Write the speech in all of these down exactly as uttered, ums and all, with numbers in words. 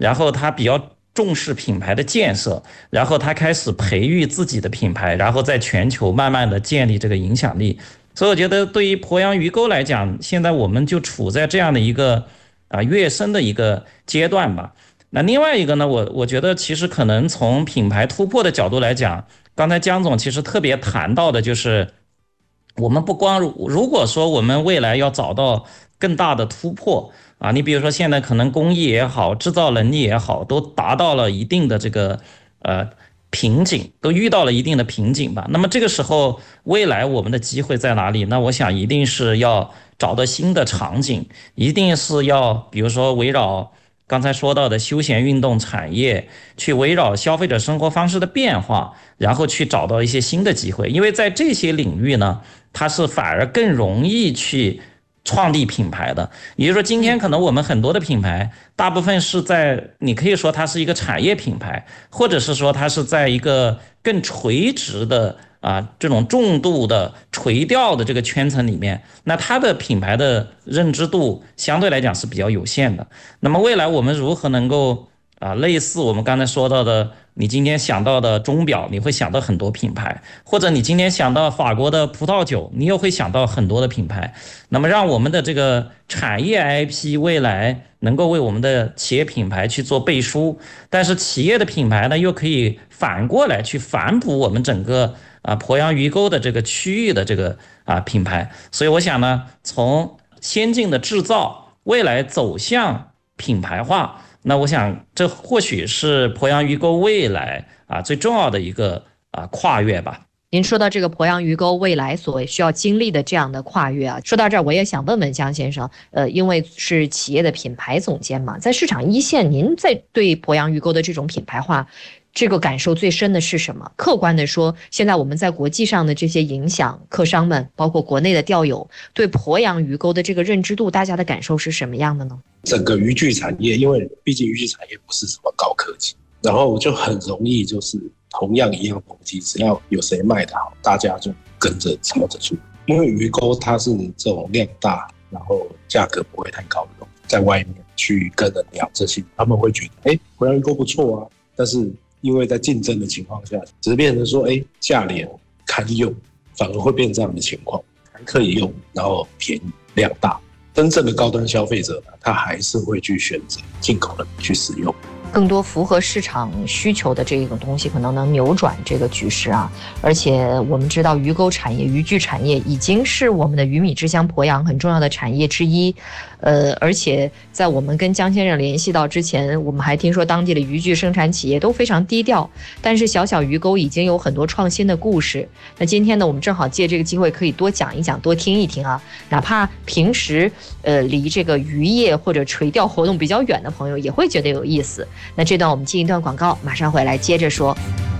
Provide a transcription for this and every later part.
然后他比较重视品牌的建设，然后他开始培育自己的品牌，然后在全球慢慢的建立这个影响力。所以我觉得对于鄱阳鱼沟来讲，现在我们就处在这样的一个啊跃升的一个阶段吧。那另外一个呢，我我觉得其实可能从品牌突破的角度来讲，刚才江总其实特别谈到的就是，我们不光如果说我们未来要找到更大的突破啊，你比如说现在可能工艺也好，制造能力也好，都达到了一定的这个呃瓶颈，都遇到了一定的瓶颈吧。那么这个时候，未来我们的机会在哪里？那我想一定是要找到新的场景，一定是要比如说围绕刚才说到的休闲运动产业，去围绕消费者生活方式的变化，然后去找到一些新的机会。因为在这些领域呢，它是反而更容易去创立品牌的。也就是说，今天可能我们很多的品牌，大部分是在你可以说它是一个产业品牌，或者是说它是在一个更垂直的啊这种重度的垂钓的这个圈层里面，那它的品牌的认知度相对来讲是比较有限的。那么未来我们如何能够啊类似我们刚才说到的，你今天想到的钟表，你会想到很多品牌，或者你今天想到法国的葡萄酒，你又会想到很多的品牌。那么让我们的这个产业 I P 未来能够为我们的企业品牌去做背书，但是企业的品牌呢，又可以反过来去反哺我们整个啊鄱阳鱼沟的这个区域的这个啊品牌。所以我想呢，从先进的制造未来走向品牌化，那我想这或许是鄱阳鱼沟未来啊最重要的一个啊跨越吧。 您说到这个鄱阳鱼沟未来所需要经历的这样的跨越啊，说到这儿我也想问问江先生，呃，因为是企业的品牌总监嘛，在市场一线，您在对鄱阳鱼沟的这种品牌化这个感受最深的是什么？客观的说，现在我们在国际上的这些影响，客商们包括国内的钓友对鄱阳鱼沟的这个认知度，大家的感受是什么样的呢？ 整个渔具产业，因为毕竟渔具产业不是什么高科技，然后就很容易就是同样一样东西，只要有谁卖得好，大家就跟着抄着做。因为鱼钩它是这种量大，然后价格不会太高的东西，在外面去跟人聊这些，他们会觉得，哎，鄱阳鱼钩不错啊。但是因为在竞争的情况下，只是变成说，哎，价廉堪用，反而会变这样的情况，还可以用，然后便宜量大。真正的高端消费者呢，他还是会去选择进口的去使用。 更多符合市场需求的这种东西，可能能扭转这个局势啊！而且我们知道，鱼钩产业、渔具产业已经是我们的鱼米之乡鄱阳很重要的产业之一。呃，而且在我们跟江先生联系到之前，我们还听说当地的渔具生产企业都非常低调，但是小小鱼钩已经有很多创新的故事。那今天呢，我们正好借这个机会可以多讲一讲，多听一听啊！哪怕平时呃离这个渔业或者垂钓活动比较远的朋友，也会觉得有意思。那这段我们进一段广告，马上回来接着说。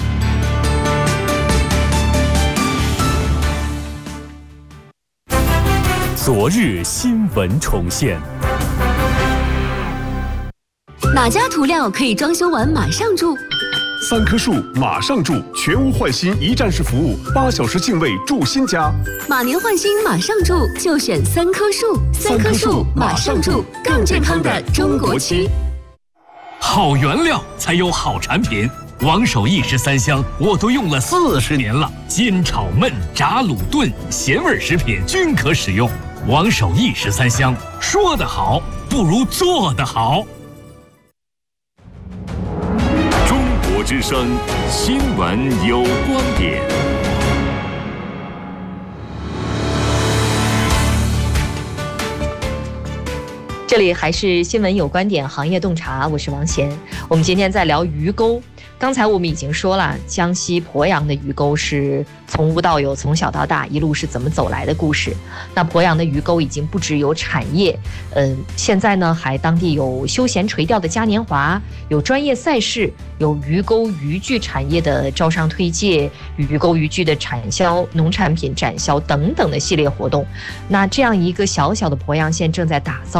昨日新闻重现。 哪家涂料可以装修完马上住？ 三棵树马上住，全屋换新一站式服务，八小时净位住新家。 马年换新马上住，就选三棵树。三棵树马上住，更健康的中国漆。 好原料才有好产品，王守义十三香我都用了四十年了，煎炒焖炸卤炖咸味食品均可使用。王守义十三香，说得好不如做得好。 中国之声新闻有观点。 这里还是新闻有观点，行业洞察，我是王贤。我们今天在聊鱼钩，刚才我们已经说了，江西鄱阳的鱼钩是从无到有，从小到大一路是怎么走来的故事。那鄱阳的鱼钩已经不只有产业，嗯、呃，现在呢还当地有休闲垂钓的嘉年华，有专业赛事，有鱼钩渔具产业的招商推介，鱼钩渔具的产销、农产品展销等等的系列活动。那这样一个小小的鄱阳县正在打造的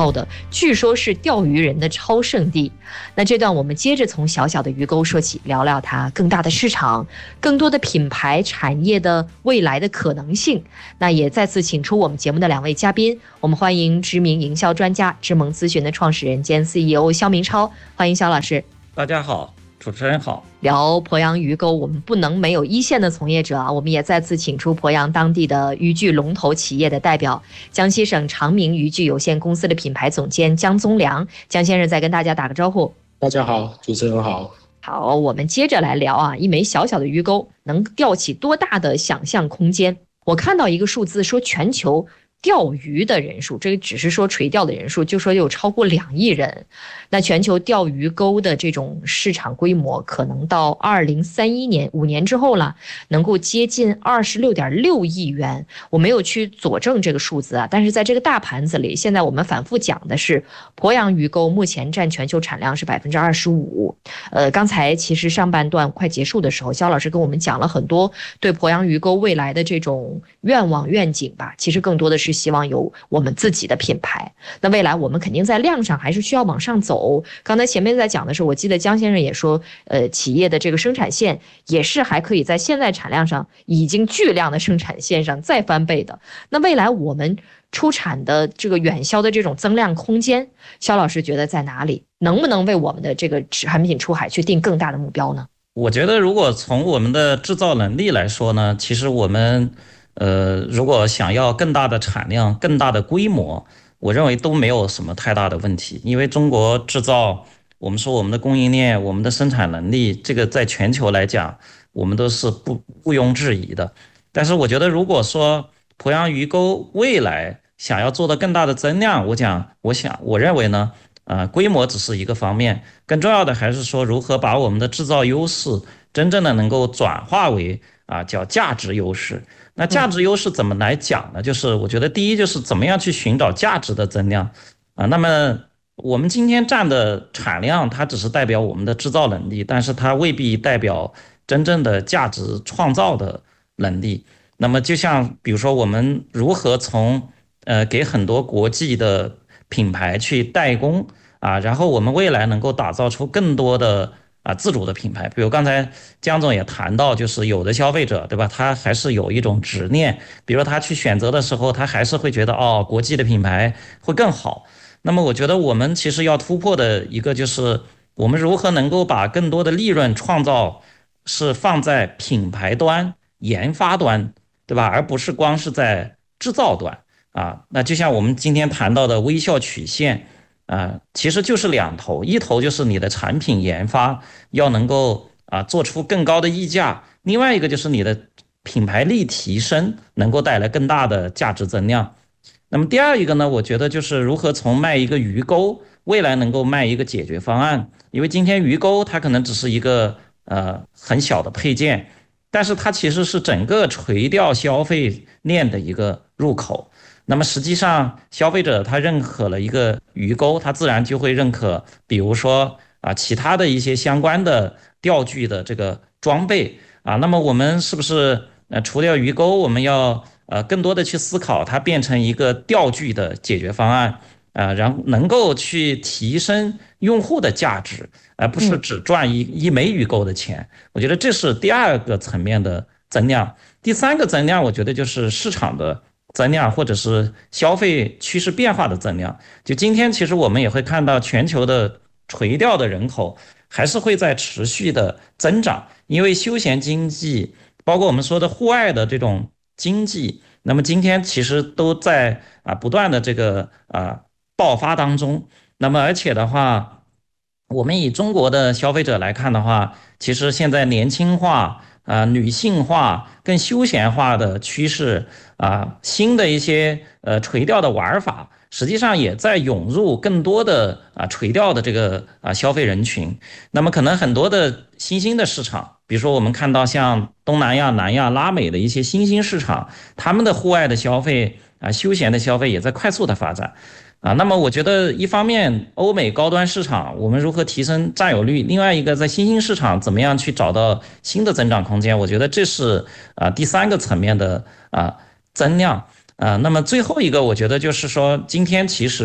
据说是钓鱼人的超圣地。那这段我们接着从小小的鱼钩说起，聊聊它更大的市场、更多的品牌产业的未来的可能性。那也再次请出我们节目的两位嘉宾，我们欢迎知名营销专家知盟咨询的创始人兼 C E O 肖明超，欢迎肖老师。 大家好，主持人好。 聊鄱阳鱼钩，我们不能没有一线的从业者啊，我们也再次请出鄱阳当地的渔具龙头企业的代表，江西省长明渔具有限公司的品牌总监江宗良。江先生再跟大家打个招呼。 大家好，主持人好。 好，我们接着来聊啊，一枚小小的鱼钩能钓起多大的想象空间？我看到一个数字说，全球钓鱼的人数，这个只是说垂钓的人数，就说有超过两亿人。那全球钓鱼钩的这种市场规模，可能到二零三一年五年之后了，能够接近二十六点六亿元。我没有去佐证这个数字啊，但是在这个大盘子里，现在我们反复讲的是，鄱阳鱼钩目前占全球产量是百分之二十五。呃，刚才其实上半段快结束的时候，肖老师跟我们讲了很多对鄱阳鱼钩未来的这种愿望愿景吧，其实更多的是希望有我们自己的品牌。那未来我们肯定在量上还是需要往上走。刚才前面在讲的时候，我记得江先生也说，呃，企业的这个生产线也是还可以在现在产量上已经巨量的生产线上再翻倍的。那未来我们出产的这个远销的这种增量空间，肖老师觉得在哪里？能不能为我们的这个产品出海去定更大的目标呢？ 我觉得如果从我们的制造能力来说呢，其实我们呃，如果想要更大的产量、更大的规模，我认为都没有什么太大的问题。因为中国制造，我们说我们的供应链、我们的生产能力，这个在全球来讲，我们都是不毋庸置疑的。但是我觉得，如果说鄱阳鱼钩未来想要做到更大的增量，我讲，我想，我认为呢，呃，规模只是一个方面，更重要的还是说如何把我们的制造优势真正的能够转化为啊叫价值优势。那价值优势怎么来讲呢？就是我觉得第一就是怎么样去寻找价值的增量啊。那么我们今天占的产量，它只是代表我们的制造能力，但是它未必代表真正的价值创造的能力。那么就像比如说我们如何从呃给很多国际的品牌去代工啊，然后我们未来能够打造出更多的啊，自主的品牌。比如刚才江总也谈到，就是有的消费者，对吧，他还是有一种执念，比如他去选择的时候，他还是会觉得哦，国际的品牌会更好。那么我觉得我们其实要突破的一个就是我们如何能够把更多的利润创造是放在品牌端、研发端，对吧，而不是光是在制造端啊。那就像我们今天谈到的微笑曲线啊，其实就是两头，一头就是你的产品研发要能够啊做出更高的溢价，另外一个就是你的品牌力提升能够带来更大的价值增量。那么第二一个呢，我觉得就是如何从卖一个鱼钩，未来能够卖一个解决方案。因为今天鱼钩它可能只是一个呃很小的配件，但是它其实是整个垂钓消费链的一个入口。那么实际上消费者他认可了一个鱼钩，他自然就会认可比如说啊其他的一些相关的钓具的这个装备啊。那么我们是不是呃除掉鱼钩，我们要呃更多的去思考它变成一个钓具的解决方案啊，然后能够去提升用户的价值，而不是只赚一一枚鱼钩的钱。我觉得这是第二个层面的增量。第三个增量，我觉得就是市场的增量，或者是消费趋势变化的增量。就今天其实我们也会看到全球的垂钓的人口还是会在持续的增长，因为休闲经济包括我们说的户外的这种经济，那么今天其实都在啊不断的这个啊爆发当中。那么而且的话，我们以中国的消费者来看的话，其实现在年轻化啊、女性化、更休闲化的趋势啊，新的一些呃垂钓的玩法，实际上也在涌入更多的啊垂钓的这个啊消费人群。那么可能很多的新兴的市场，比如说我们看到像东南亚、南亚、拉美的一些新兴市场，他们的户外的消费啊、休闲的消费也在快速的发展。啊，那么我觉得一方面欧美高端市场我们如何提升占有率，另外一个在新兴市场怎么样去找到新的增长空间，我觉得这是啊第三个层面的啊增量啊。那么最后一个我觉得就是说，今天其实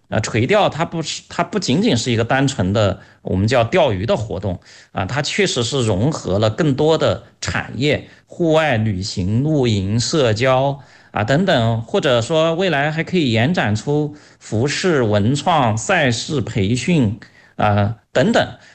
啊，垂钓它不是，它不仅仅是一个单纯的我们叫钓鱼的活动啊，它确实是融合了更多的产业，户外旅行、露营、社交啊等等，或者说未来还可以延展出服饰、文创、赛事、培训啊等等